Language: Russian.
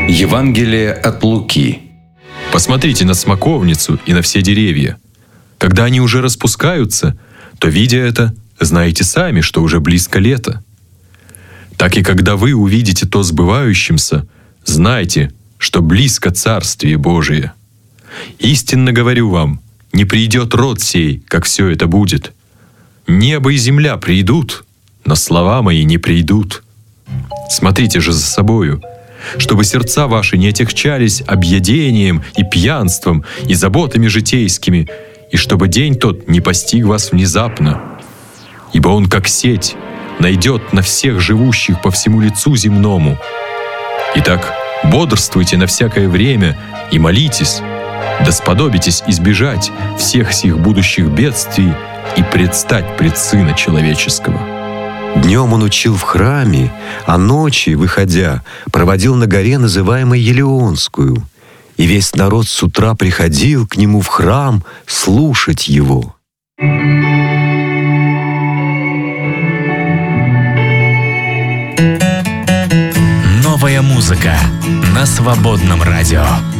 Евангелие от Луки. Посмотрите на смоковницу и на все деревья. Когда они уже распускаются, то, видя это, знаете сами, что уже близко лето. Так и когда вы увидите то сбывающимся, знайте, что близко Царствие Божие. Истинно говорю вам, не придет род сей, как все это будет. Небо и земля придут, но слова мои не придут. Смотрите же за собою, чтобы сердца ваши не отягчались объедением и пьянством и заботами житейскими, и чтобы день тот не постиг вас внезапно. Ибо он, как сеть, найдет на всех живущих по всему лицу земному. Итак, бодрствуйте на всякое время и молитесь, да сподобитесь избежать всех сих будущих бедствий и предстать пред Сына Человеческого». Днем он учил в храме, а ночи, выходя, проводил на горе, называемой Елеонскую. И весь народ с утра приходил к нему в храм слушать его. Новая музыка на Свободном радио.